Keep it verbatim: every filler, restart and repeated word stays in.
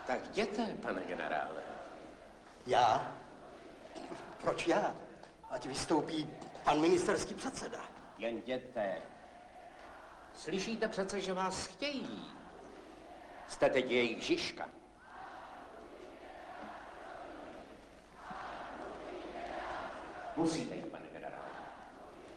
Tak jděte, pane generále. Já? Proč já? Ať vystoupí pan ministerský předseda. Jen jděte. Slyšíte přece, že vás chtějí. Jste teď jejich Žižka. Musíte jít.